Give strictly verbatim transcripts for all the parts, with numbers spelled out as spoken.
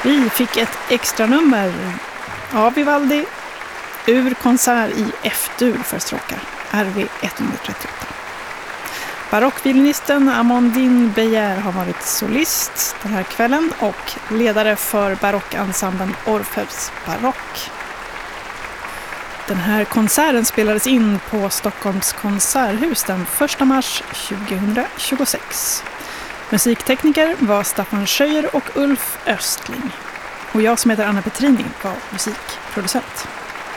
Vi fick ett extra nummer av Vivaldi ur konsert i F-dur för stråkar, R V etthundratrettioåtta. Barockviolinisten Amandine Beyer har varit solist den här kvällen och ledare för barockensemblen Orfeus Barock. Den här konserten spelades in på Stockholms konserthus den första mars tjugohundratjugosex. Musiktekniker var Staffan Schöjer och Ulf Östling. Och jag som heter Anna Petrini var musikproducent.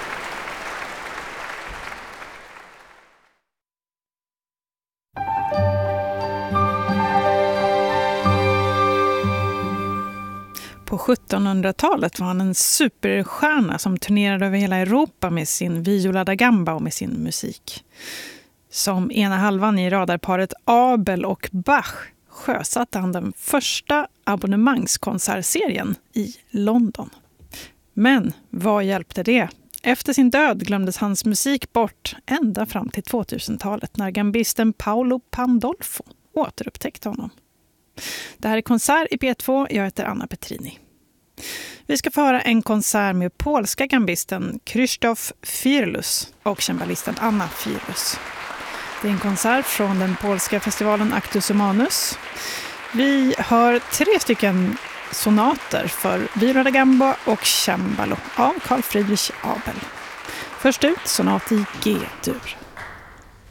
På sjuttonhundratalet var han en superstjärna som turnerade över hela Europa med sin viola da gamba och med sin musik. Som ena halvan i radarparet Abel och Bach sjösatte han den första abonnemangskonsertserien i London. Men vad hjälpte det? Efter sin död glömdes hans musik bort ända fram till tvåtusentalet när gambisten Paolo Pandolfo återupptäckte honom. Det här är Konsert i P två. Jag heter Anna Petrini. Vi ska få höra en konsert med polska gambisten Krzysztof Firlus och cembalisten Anna Firlus. Det är en konsert från den polska festivalen Actus Humanus. Vi hör tre stycken sonater för viola da gamba och cembalo av Carl Friedrich Abel. Först ut sonat i G-dur.